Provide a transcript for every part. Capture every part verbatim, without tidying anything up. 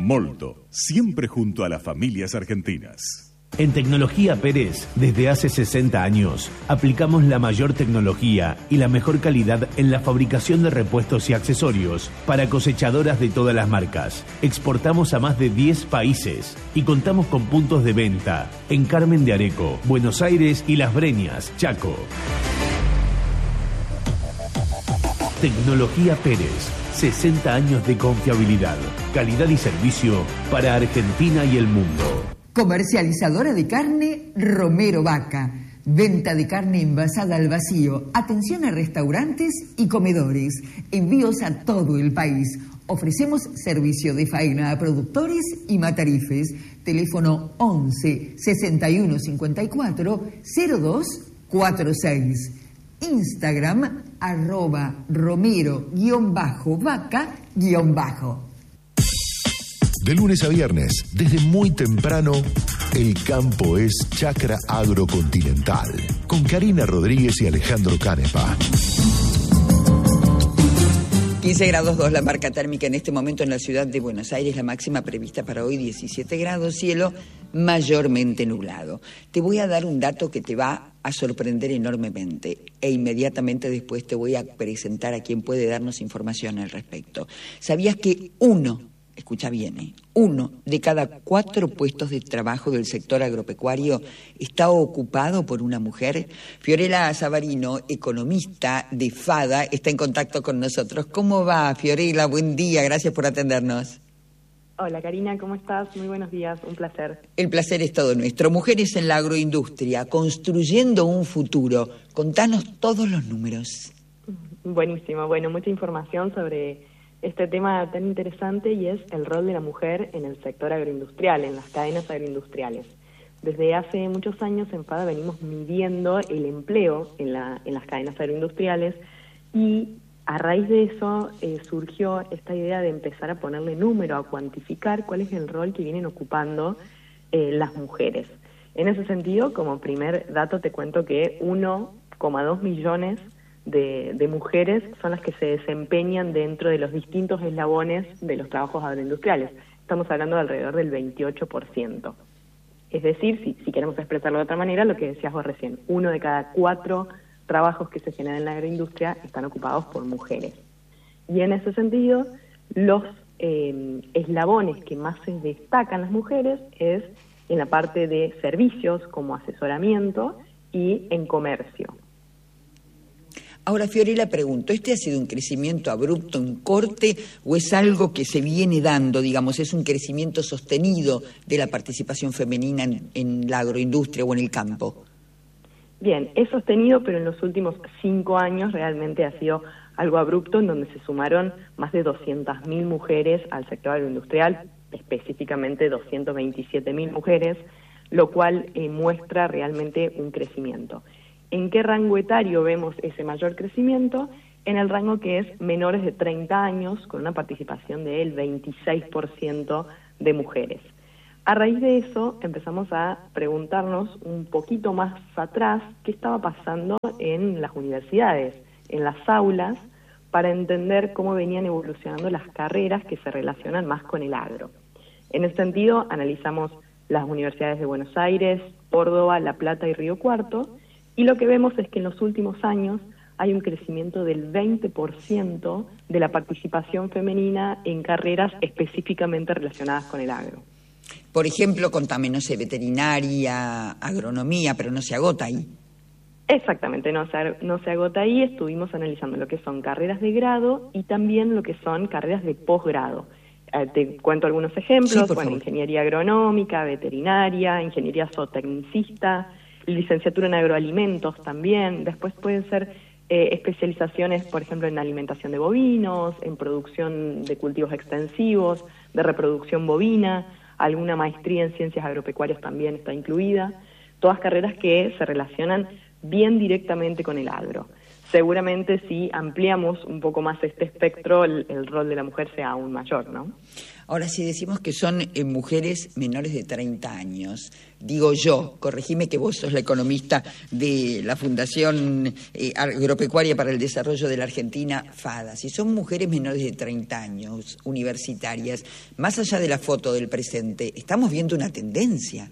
Molto, siempre junto a las familias argentinas. En Tecnología Pérez, desde hace sesenta años, aplicamos la mayor tecnología y la mejor calidad en la fabricación de repuestos y accesorios para cosechadoras de todas las marcas. Exportamos a más de diez países y contamos con puntos de venta en Carmen de Areco, Buenos Aires y Las Breñas, Chaco. Tecnología Pérez, sesenta años de confiabilidad, calidad y servicio para Argentina y el mundo. Comercializadora de carne Romero Vaca. Venta de carne envasada al vacío. Atención a restaurantes y comedores. Envíos a todo el país. Ofrecemos servicio de faena a productores y matarifes. Teléfono once, sesenta y uno, cincuenta y cuatro, cero dos cuarenta y seis. Instagram arroba romero guión bajo vaca guión bajo. De lunes a viernes, desde muy temprano, el campo es Chacra Agrocontinental, con Karina Rodríguez y Alejandro Canepa. quince grados dos la marca térmica en este momento en la ciudad de Buenos Aires, la máxima prevista para hoy diecisiete grados, cielo mayormente nublado. Te voy a dar un dato que te va a sorprender enormemente e inmediatamente después te voy a presentar a quien puede darnos información al respecto. ¿Sabías que uno Escucha bien, ¿eh? Uno de cada cuatro puestos de trabajo del sector agropecuario está ocupado por una mujer? Fiorella Savarino, economista de FADA, está en contacto con nosotros. ¿Cómo va, Fiorella? Buen día, gracias por atendernos. Hola, Karina, ¿cómo estás? Muy buenos días, un placer. El placer es todo nuestro. Mujeres en la agroindustria, construyendo un futuro. Contanos todos los números. Buenísimo, bueno, mucha información sobre este tema tan interesante y es el rol de la mujer en el sector agroindustrial, en las cadenas agroindustriales. Desde hace muchos años en FADA venimos midiendo el empleo en, la, en las cadenas agroindustriales y a raíz de eso eh, surgió esta idea de empezar a ponerle número, a cuantificar cuál es el rol que vienen ocupando eh, las mujeres. En ese sentido, como primer dato te cuento que uno coma dos millones De, de mujeres son las que se desempeñan dentro de los distintos eslabones de los trabajos agroindustriales. Estamos hablando de alrededor del veintiocho por ciento. Es decir, si, si queremos expresarlo de otra manera, lo que decías vos recién, uno de cada cuatro trabajos que se generan en la agroindustria están ocupados por mujeres. Y en ese sentido, los eh, eslabones que más se destacan las mujeres es en la parte de servicios como asesoramiento y en comercio. Ahora, Fiorella, pregunto, ¿este ha sido un crecimiento abrupto, un corte, o es algo que se viene dando, digamos, es un crecimiento sostenido de la participación femenina en, en la agroindustria o en el campo? Bien, es sostenido, pero en los últimos cinco años realmente ha sido algo abrupto, en donde se sumaron más de doscientas mil mujeres al sector agroindustrial, específicamente doscientas veintisiete mil mujeres, lo cual eh, muestra realmente un crecimiento. ¿En qué rango etario vemos ese mayor crecimiento? En el rango que es menores de treinta años, con una participación del veintiséis por ciento de mujeres. A raíz de eso empezamos a preguntarnos un poquito más atrás qué estaba pasando en las universidades, en las aulas, para entender cómo venían evolucionando las carreras que se relacionan más con el agro. En ese sentido, analizamos las universidades de Buenos Aires, Córdoba, La Plata y Río Cuarto, y lo que vemos es que en los últimos años hay un crecimiento del veinte por ciento de la participación femenina en carreras específicamente relacionadas con el agro. Por ejemplo, contame, no sé, veterinaria, agronomía, pero no se agota ahí. Exactamente, no se, no se agota ahí. Estuvimos analizando lo que son carreras de grado y también lo que son carreras de posgrado. Eh, te cuento algunos ejemplos. Sí, por bueno, favor. Ingeniería agronómica, veterinaria, ingeniería zootecnicista, licenciatura en agroalimentos también. Después pueden ser eh, especializaciones, por ejemplo, en alimentación de bovinos, en producción de cultivos extensivos, de reproducción bovina, alguna maestría en ciencias agropecuarias también está incluida. Todas carreras que se relacionan bien directamente con el agro. seguramente si ampliamos un poco más este espectro, el, el rol de la mujer sea aún mayor, ¿no? Ahora, si decimos que son eh, mujeres menores de treinta años, digo yo, corregime que vos sos la economista de la Fundación eh, Agropecuaria para el Desarrollo de la Argentina, FADA, si son mujeres menores de treinta años, universitarias, más allá de la foto del presente, estamos viendo una tendencia.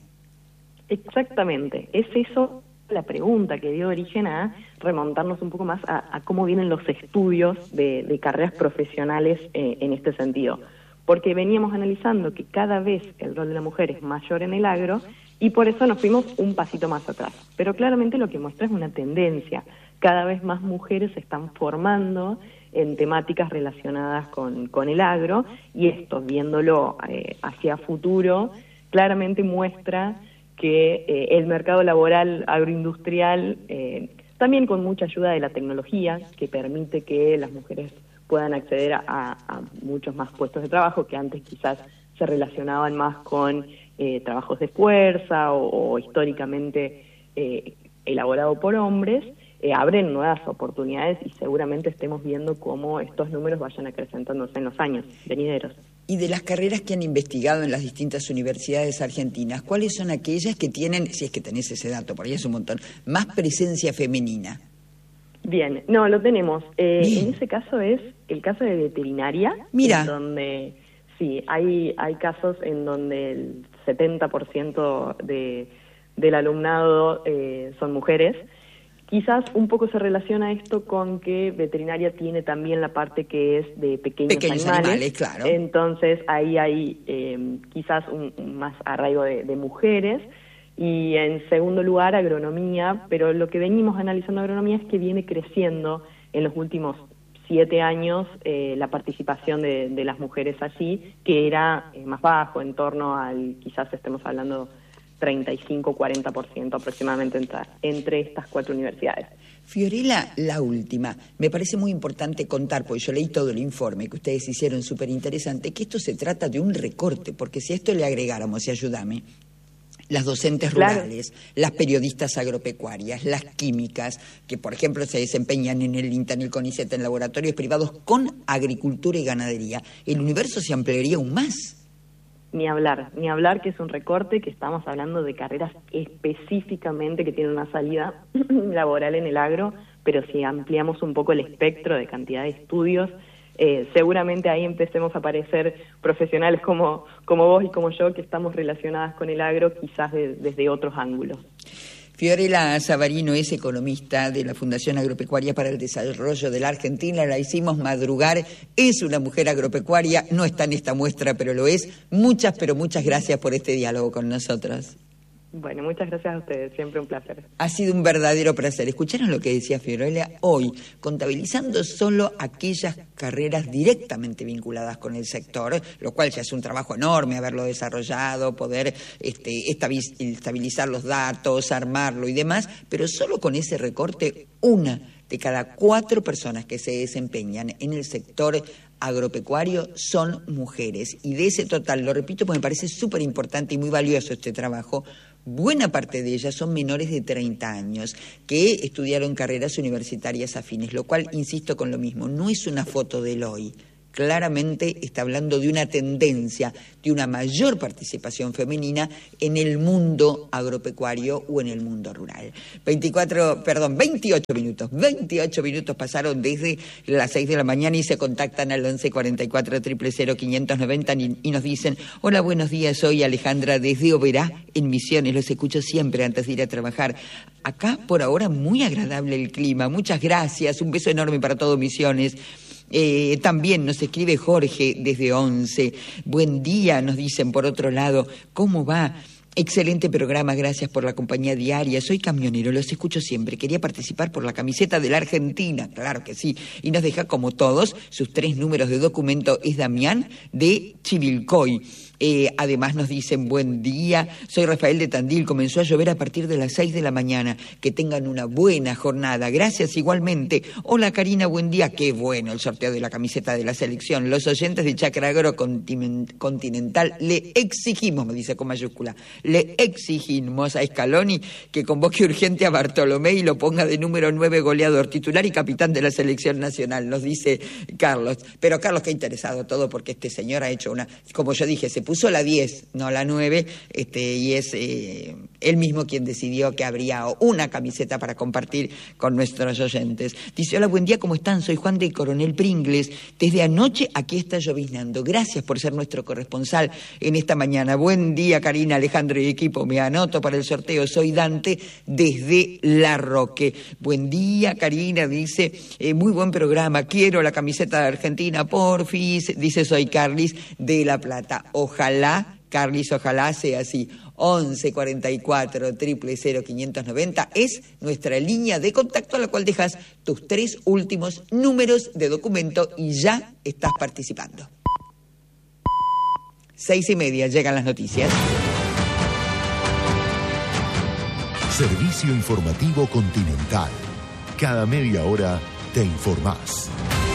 Exactamente, es eso la pregunta que dio origen a remontarnos un poco más a, a cómo vienen los estudios de, de carreras profesionales eh, en este sentido. Porque veníamos analizando que cada vez el rol de la mujer es mayor en el agro y por eso nos fuimos un pasito más atrás. Pero claramente lo que muestra es una tendencia. Cada vez más mujeres se están formando en temáticas relacionadas con, con el agro y esto, viéndolo eh, hacia futuro, claramente muestra que eh, el mercado laboral agroindustrial, eh, también con mucha ayuda de la tecnología, que permite que las mujeres puedan acceder a, a muchos más puestos de trabajo que antes quizás se relacionaban más con eh, trabajos de fuerza o, o históricamente eh, elaborado por hombres, eh, abren nuevas oportunidades y seguramente estemos viendo cómo estos números vayan acrecentándose en los años venideros. Y de las carreras que han investigado en las distintas universidades argentinas, ¿cuáles son aquellas que tienen, si es que tenés ese dato, por ahí es un montón, más presencia femenina? Bien, no, lo tenemos. Eh, en ese caso es el caso de veterinaria. Mira. En donde, sí, hay, hay casos en donde el setenta por ciento de, del alumnado eh, son mujeres. Quizás un poco se relaciona esto con que veterinaria tiene también la parte que es de pequeños, pequeños animales. animales, claro. Entonces ahí hay eh, quizás un, un más arraigo de, de mujeres. Y en segundo lugar, agronomía, pero lo que venimos analizando agronomía es que viene creciendo en los últimos siete años eh, la participación de, de las mujeres allí, que era eh, más bajo, en torno al, quizás estemos hablando treinta y cinco a cuarenta por ciento aproximadamente entre, entre estas cuatro universidades. Fiorella, la última. Me parece muy importante contar, porque yo leí todo el informe que ustedes hicieron, súper interesante, que esto se trata de un recorte, porque si a esto le agregáramos, y ayúdame, las docentes rurales, claro, las periodistas agropecuarias, las químicas, que por ejemplo se desempeñan en el INTA, en el CONICET, en laboratorios privados con agricultura y ganadería, el universo se ampliaría aún más. Ni hablar, ni hablar que es un recorte, que estamos hablando de carreras específicamente que tienen una salida laboral en el agro, pero si ampliamos un poco el espectro de cantidad de estudios, Eh, seguramente ahí empecemos a aparecer profesionales como, como vos y como yo, que estamos relacionadas con el agro, quizás de, desde otros ángulos. Fiorella Savarino es economista de la Fundación Agropecuaria para el Desarrollo de la Argentina, la hicimos madrugar, es una mujer agropecuaria, no está en esta muestra, pero lo es. Muchas, pero muchas gracias por este diálogo con nosotros. Bueno, muchas gracias a ustedes, siempre un placer. Ha sido un verdadero placer. ¿Escucharon lo que decía Fiorella? Hoy, contabilizando solo aquellas carreras directamente vinculadas con el sector, lo cual ya es un trabajo enorme haberlo desarrollado, poder este, estabilizar los datos, armarlo y demás, pero solo con ese recorte, una de cada cuatro personas que se desempeñan en el sector agropecuario son mujeres. Y de ese total, lo repito porque me parece súper importante y muy valioso este trabajo, buena parte de ellas son menores de treinta años que estudiaron carreras universitarias afines, lo cual, insisto con lo mismo, no es una foto del hoy. Claramente está hablando de una tendencia, de una mayor participación femenina en el mundo agropecuario o en el mundo rural. veinticuatro, perdón, veintiocho minutos, veintiocho minutos pasaron desde las seis de la mañana y se contactan al once cuarenta y cuatro, cero cero cero, quinientos noventa y nos dicen: hola, buenos días, soy Alejandra desde Oberá, en Misiones, los escucho siempre antes de ir a trabajar. Acá, por ahora, muy agradable el clima, muchas gracias, un beso enorme para todo Misiones. Eh, también nos escribe Jorge desde Once. Buen día, nos dicen por otro lado. ¿Cómo va? Excelente programa, gracias por la compañía diaria. Soy camionero, los escucho siempre. Quería participar por la camiseta de la Argentina, claro que sí. Y nos deja, como todos, sus tres números de documento. Es Damián de Chivilcoy. Eh, además nos dicen: buen día, soy Rafael de Tandil, comenzó a llover a partir de las seis de la mañana, que tengan una buena jornada, gracias igualmente. Hola Karina, buen día, qué bueno el sorteo de la camiseta de la selección, los oyentes de Chacra Agro Continental le exigimos, me dice con mayúscula, Le exigimos a Scaloni que convoque urgente a Bartolomé y lo ponga de número nueve goleador, titular y capitán de la selección nacional, nos dice Carlos. Pero Carlos, qué interesado todo, porque este señor ha hecho una, como yo dije, se puso la diez, no la nueve, este, y es eh, él mismo quien decidió que habría una camiseta para compartir con nuestros oyentes. Dice, hola, buen día, ¿cómo están? Soy Juan de Coronel Pringles. Desde anoche aquí está lloviznando. Gracias por ser nuestro corresponsal en esta mañana. Buen día, Karina, Alejandro y equipo. Me anoto para el sorteo. Soy Dante desde La Roque. Buen día, Karina, dice, eh, muy buen programa. Quiero la camiseta de Argentina, porfis. Dice, soy Carlis de La Plata. Ojalá, Carlis, ojalá sea así. once cuarenta y cuatro, triple cero, quinientos noventa es nuestra línea de contacto a la cual dejas tus tres últimos números de documento y ya estás participando. Seis y media, llegan las noticias. Servicio Informativo Continental. Cada media hora te informás.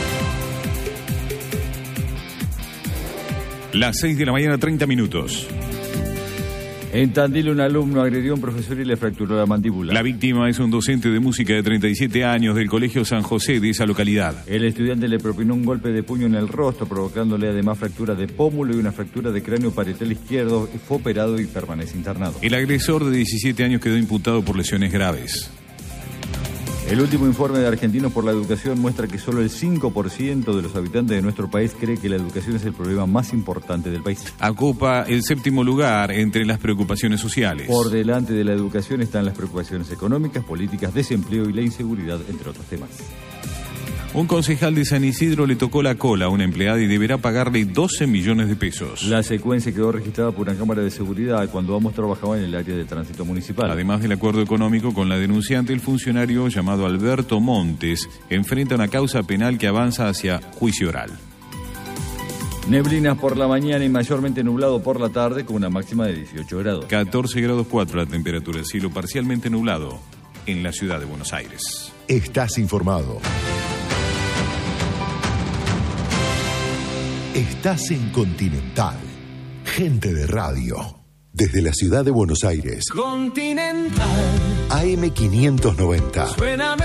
Las seis de la mañana, treinta minutos. En Tandil, un alumno agredió a un profesor y le fracturó la mandíbula. La víctima es un docente de música de treinta y siete años del Colegio San José de esa localidad. El estudiante le propinó un golpe de puño en el rostro, provocándole además fractura de pómulo y una fractura de cráneo parietal izquierdo. Fue operado y permanece internado. El agresor de diecisiete años quedó imputado por lesiones graves. El último informe de Argentinos por la Educación muestra que solo el cinco por ciento de los habitantes de nuestro país cree que la educación es el problema más importante del país. Ocupa el séptimo lugar entre las preocupaciones sociales. Por delante de la educación están las preocupaciones económicas, políticas, desempleo y la inseguridad, entre otros temas. Un concejal de San Isidro le tocó la cola a una empleada y deberá pagarle doce millones de pesos. La secuencia quedó registrada por una cámara de seguridad cuando ambos trabajaban en el área de tránsito municipal. Además del acuerdo económico con la denunciante, el funcionario llamado Alberto Montes enfrenta una causa penal que avanza hacia juicio oral. Neblinas por la mañana y mayormente nublado por la tarde con una máxima de dieciocho grados. catorce grados cuatro la temperatura, cielo parcialmente nublado en la ciudad de Buenos Aires. Estás informado. Estás en Continental. Gente de radio. Desde la ciudad de Buenos Aires. Continental. A M quinientos noventa. Suena